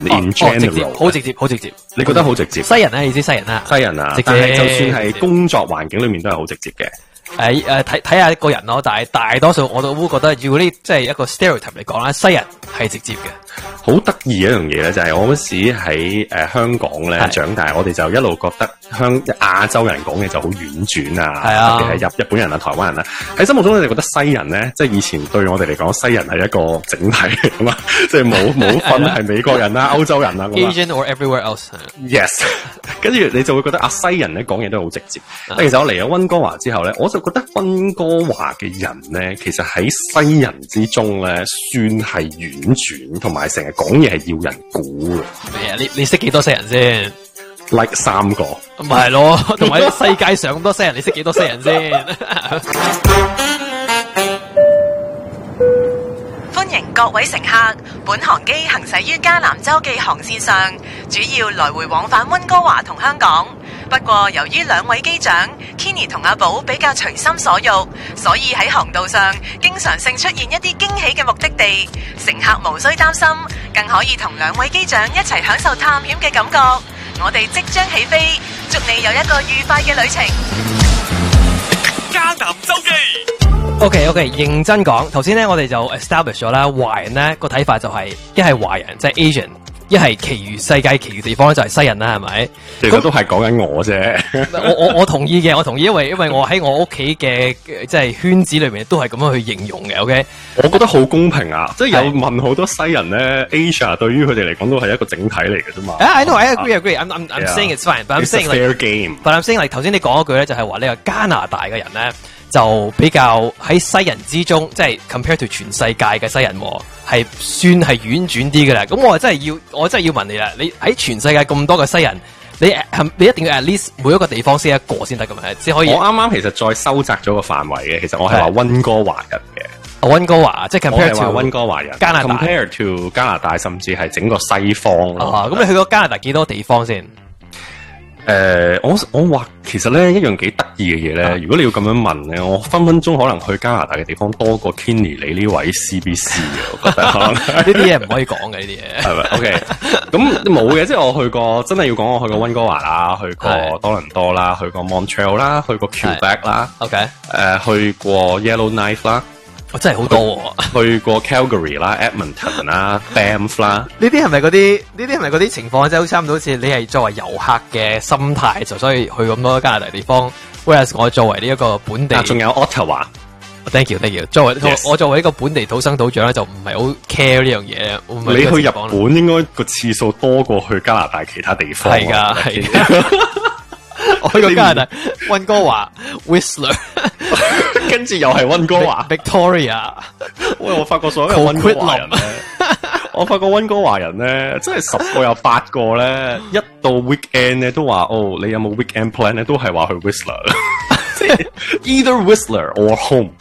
in general， 好直接，好直接。 你覺得好直接？ 西人咧，意思西人啦， 西人啊，但係就算係工作環境裏面都係好直接嘅。 睇下個人咯，但係大多數我都會覺得，如果呢即係一個 stereotype 嚟講啦，西人係直接嘅。 好得意一樣嘢咧，就係我嗰時喺香港咧長大，我哋就一路覺得亞洲人講嘢就好婉轉啊，特別係日本人啊、台灣人啊，喺心目中我哋覺得西人咧，即係以前對我哋嚟講，西人係一個整體嚟噶嘛，即係冇分係美國人啊、歐洲人啊咁啊。 Asian or everywhere else。 Yes， 跟住你就會覺得西人咧講嘢都好直接。但其實我嚟咗溫哥華之後咧，我就覺得溫哥華嘅人咧，其實喺西人之中咧，算係婉轉，同埋成日講嘢係要人估嘅。 咩啊？你識幾多西人先 ？Like 3個。 唔係咯，同埋世界上咁多西人，你識幾多西人先？ 歡迎各位乘客，本航機行駛於加南洲際航線上，主要來回往返溫哥華同香港。不過由於兩位機長 Kenny 同阿寶比較隨心所欲，所以喺航道上經常性出現一啲驚喜嘅目的地，乘客無需擔心，更可以同兩位機長一齊享受探險嘅感覺。我哋即將起飛，祝你有一個愉快嘅旅程。 加南洲際。 OK， 認真講，頭先咧我哋就 establish 咗啦，華人咧個睇法就係一係華人即係 Asian， 一係其餘世界其餘地方就係西人啦，係咪？ 其實都係講緊我啫。 我同意嘅，我同意，因為我喺我屋企嘅即係圈子裏面都係咁樣去形容嘅。OK， 我覺得好公平啊，即係有問好多西人咧 ，Asia 對於佢哋嚟講都係一個整體嚟嘅啫嘛。 I know, I agree. I'm saying it's fine, but I'm saying fair game. But I'm saying like 頭先你講嗰句咧，就係話呢個加拿大嘅人咧。就比較喺西人之中，即係 compare to 全世界嘅西人，係算係婉轉啲嘅啦。咁我真係要問你啦，你喺全世界咁多嘅西人，你一定要 at least 每一個地方識一個先得㗎嘛，先可以。我啱啱其實再收窄咗個範圍嘅，其實我係話溫哥華人嘅。 溫哥華即係 compare to 溫哥華人， 加拿大 compare to 加拿大，甚至係整個西方咯。 咁你去過加拿大幾多地方先？ 我話其實咧一樣幾得意嘅嘢咧，如果你要咁樣問咧，我分分鐘可能去加拿大嘅地方多過 Kenny 你呢位 CBC 嘅，我覺得可能呢啲嘢唔可以講嘅呢啲嘢， 係咪 ？OK， 咁冇嘅，即係我去過，真係要講我去過溫哥華啦，去過多倫多啦，去過 Montreal 啦，去過 Quebec 啦 ，OK， 去過 Yellowknife 啦。 真係好多去過 Calgary 啦、Edmonton 啦、Banff 啦， 呢啲係咪嗰啲情況即係好差唔多好似你係作為遊客嘅心態，就所以去咁多加拿大地方 ，whereas 我作為呢一個本地， 仲有 Ottawa。Thank you。我作為一個本地土生土長咧，就唔係好 care 呢樣嘢。 你去日本應該個次數多過去加拿大其他地方。 係㗎。我去過加拿大溫哥華 Whistler， 跟住又係溫哥華 Victoria。 喂，我發覺所有溫哥華人咧，我發覺溫哥華人咧，真係10個有8個咧，一到 weekend 咧都話哦，你有冇 weekend plan 咧？都係話去 Whistler， 即係 either Whistler or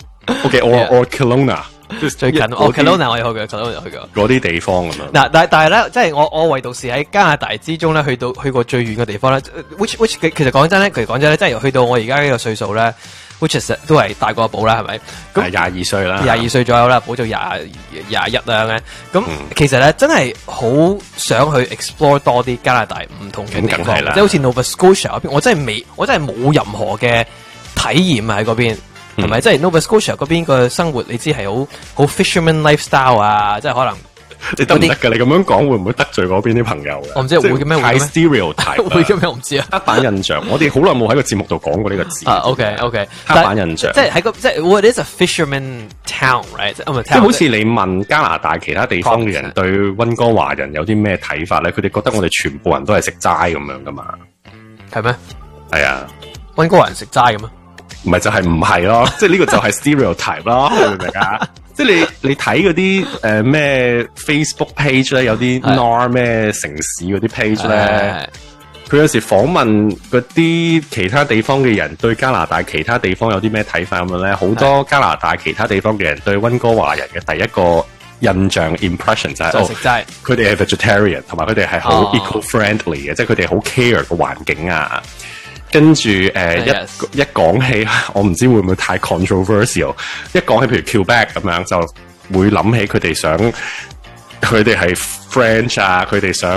home，or Kelowna。 最近Kelowna 我有去過 Kelowna 有去過嗰啲地方咁樣。 嗱，但係咧，即係我唯獨是喺加拿大之中咧，去過最遠嘅地方咧 ，which 其實講真咧，即係去到我而家呢個歲數咧 ，which is 都係大過阿寶啦，係咪？ 咁22歲啦 ，22歲左右啦，寶就21啦咧。咁其實咧，真係好想去 explore 多啲加拿大唔同嘅地方，即係好似 Nova Scotia 嗰邊，我真係冇任何嘅體驗喺嗰邊。係咪？即係 Nova Scotia 嗰邊個生活，你知係好 fisherman lifestyle 啊！即係可能你得唔得㗎？你咁樣講會唔會得罪嗰邊啲朋友嘅？ 我唔知會嘅咩？ 太 stereotype 會嘅咩？我唔知啊。 刻板印象，我哋好耐冇喺個節目度講過呢個字。 OK， 刻板印象， 即係喺即係 what is a fisherman town right？ 即係好似你問加拿大其他地方嘅人對溫哥華人有啲咩睇法咧？佢哋覺得我哋全部人都係食齋咁樣噶嘛？ 係咩？ 係啊， 溫哥華人食齋嘅咩？ 唔係就係唔係咯，即係呢個就係 stereotype 咯，明唔明啊？即係你睇嗰啲咩 Facebook page 咧，有啲 NOR 咩城市嗰啲 page 咧，佢有時訪問嗰啲其他地方嘅人對加拿大其他地方有啲咩睇法咁樣咧，好多加拿大其他地方嘅人對溫哥華人嘅第一個印象 impression 就係食齋， 佢哋係 vegetarian， 同埋佢哋係好 eco-friendly 嘅，即係佢哋好 care 個環境啊。跟住一講起，我唔知會唔會太 controversial。一講起譬如 Quebec 咁樣，就會諗起佢哋係 French 啊，佢哋想